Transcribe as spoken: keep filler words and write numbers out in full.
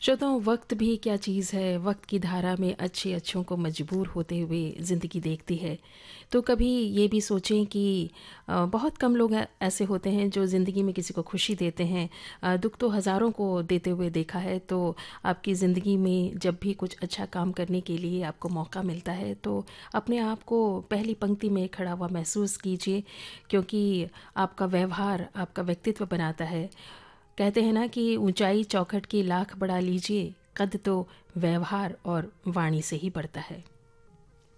श्रोताओं, वक्त भी क्या चीज़ है। वक्त की धारा में अच्छे अच्छों को मजबूर होते हुए ज़िंदगी देखती है। तो कभी ये भी सोचें कि अ, बहुत कम लोग ऐ- ऐसे होते हैं जो ज़िंदगी में किसी को खुशी देते हैं। अ, दुख तो हज़ारों को देते हुए देखा है। तो आपकी ज़िंदगी में जब भी कुछ अच्छा काम करने के लिए आपको मौका मिलता है तो अपने आप को पहली पंक्ति में खड़ा हुआ महसूस कीजिए, क्योंकि आपका व्यवहार आपका व्यक्तित्व बनाता है। कहते हैं ना कि ऊंचाई चौखट की लाख बढ़ा लीजिए, कद तो व्यवहार और वाणी से ही बढ़ता है।